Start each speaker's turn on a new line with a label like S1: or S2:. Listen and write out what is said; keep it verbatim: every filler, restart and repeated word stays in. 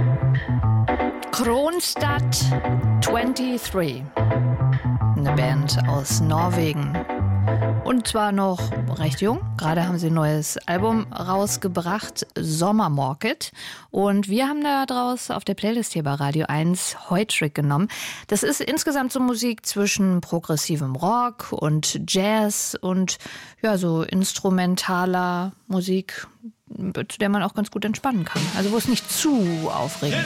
S1: Kronstadt dreiundzwanzig. Eine Band aus Norwegen. Und zwar noch recht jung. Gerade haben sie ein neues Album rausgebracht, Sommermarket. Und wir haben da draus auf der Playlist hier bei Radio eins Heutrick genommen. Das ist insgesamt so Musik zwischen progressivem Rock und Jazz und ja, so instrumentaler Musik, zu der man auch ganz gut entspannen kann. Also wo es nicht zu aufregend ist.